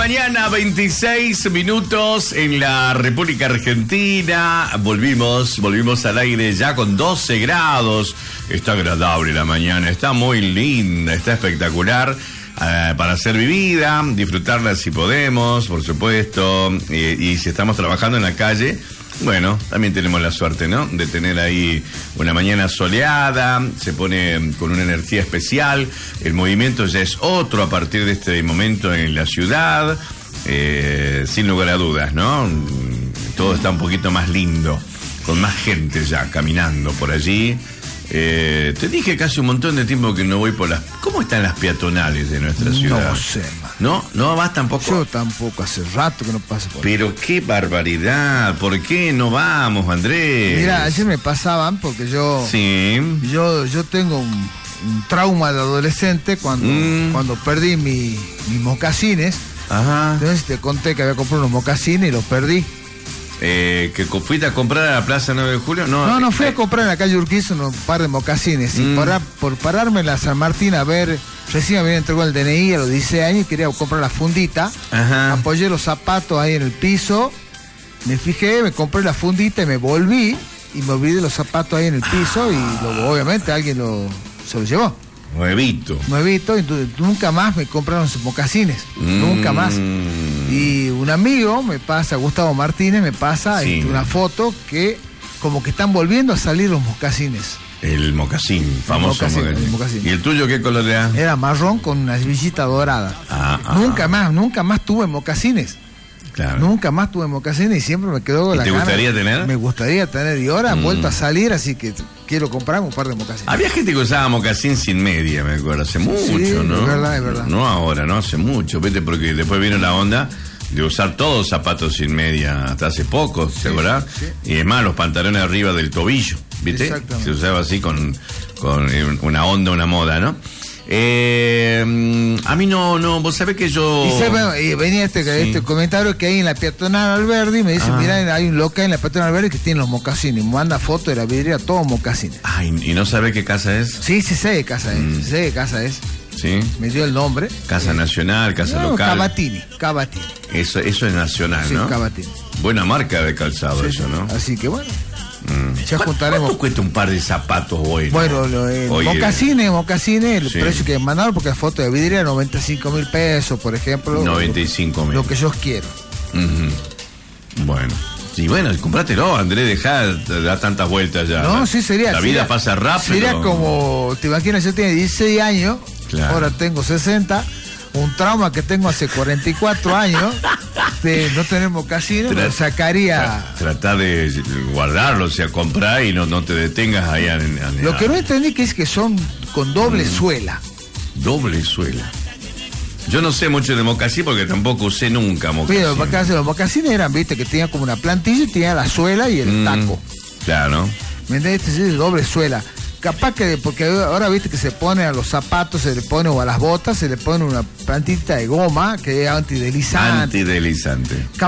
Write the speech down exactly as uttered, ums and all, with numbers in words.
mañana, veintiséis minutos en la República Argentina. Volvimos, volvimos al aire ya con doce grados. Está agradable la mañana, está muy linda, está espectacular. Uh, para ser vivida, disfrutarla si podemos, por supuesto, y, y si estamos trabajando en la calle, bueno, también tenemos la suerte, ¿no?, de tener ahí una mañana soleada, se pone con una energía especial, el movimiento ya es otro a partir de este momento en la ciudad, eh, sin lugar a dudas, ¿no? Todo está un poquito más lindo, con más gente ya caminando por allí. Eh, te dije casi un montón de tiempo que no voy por las... ¿Cómo están las peatonales de nuestra ciudad? No sé, man. ¿No? ¿No vas tampoco? Yo tampoco, hace rato que no paso por Pero ahí. qué barbaridad, ¿por qué no vamos, Andrés? Mira, ayer me pasaban porque yo... Sí. Yo, yo tengo un, un trauma de adolescente cuando, mm. cuando perdí mi, mis mocasines. Ajá. Entonces te conté que había comprado unos mocasines y los perdí. Eh, ¿Que fuiste a comprar a la Plaza nueve de Julio? No, no, no fui eh, a comprar en la calle Urquiza un par de mocasines. Mm. Y para, por pararme en la San Martín a ver, recién me había entregado el D N I a los dieciséis años y quería comprar la fundita. Ajá. Apoyé los zapatos ahí en el piso, me fijé, me compré la fundita y me volví y me olvidé los zapatos ahí en el piso y lo, obviamente alguien lo, se los llevó. Nuevito. Nuevito, entonces nunca más me compraron esos mocasines, mm. nunca más. Y un amigo me pasa, Gustavo Martínez, me pasa sí. una foto que como que están volviendo a salir los mocasines. El mocasín, famoso el mocasín, mocasín. El mocasín. ¿Y el tuyo qué color era? Era marrón con una hebillita dorada. Ah, nunca ah. más, nunca más tuve mocasines. Claro. Nunca más tuve mocasines y siempre me quedó ¿Y la te gana. gustaría tener? Me gustaría tener y ahora han mm. vuelto a salir, así que quiero comprar un par de mocasines. Había gente que usaba mocasín sin media, me acuerdo, hace mucho, sí, ¿no? Es verdad, es verdad. No ahora, no hace mucho, vete, porque después vino la onda de usar todos zapatos sin media hasta hace poco, ¿se acuerdan? Sí, sí. Y es más, los pantalones arriba del tobillo, ¿viste? Se usaba así con, con una onda, una moda, ¿no? Eh, a mí no, no, vos sabés que yo... Y, sabe, y venía este, sí. este comentario que hay en la peatonal Alberdi, me dice, ah. mira, hay un local en la peatonal Alberdi que tiene los mocasines, me manda foto de la vidriera, todos mocasines. Ay, ¿y no sabe qué casa es? Sí, sí sé qué casa Mm. es, sé qué casa es. Sí. Me dio el nombre. Casa nacional, casa no, local. Cavatini, Cavatini. Eso, eso es nacional, sí, ¿no? Cavatini. Buena marca de calzado, sí, eso, ¿no? Así que bueno. Mm. Ya juntaremos. ¿Cuánto cuesta un par de zapatos hoy? Bueno, lo, eh, mocasines, mocasines, el sí. precio que mandaron, porque la foto de vidriera noventa y cinco mil pesos, por ejemplo. noventa y cinco mil. Lo, lo que yo quiero. Uh-huh. Bueno. Y bueno, comprátelo, Andrés, dejá de dar tantas vueltas ya. No, sí, sería. La sería, vida pasa rápido. Sería como, te imaginas, yo tenía dieciséis años, claro. ahora tengo sesenta, un trauma que tengo hace cuarenta y cuatro años, de no tener mocasines, me sacaría... Trata de guardarlo, o sea, comprar y no, no te detengas allá en, en, Lo que no entendí que es que son con doble mm. suela. Doble suela. Yo no sé mucho de mocasín porque tampoco usé nunca mocasín. Pero los mocasines eran, viste, que tenían como una plantilla y tenía la suela y el mm, taco. Claro. ¿Me entendés? Este es doble suela. Capaz que, porque ahora viste que se pone a los zapatos, se le pone, o a las botas, se le pone una plantita de goma que es antideslizante. Antideslizante.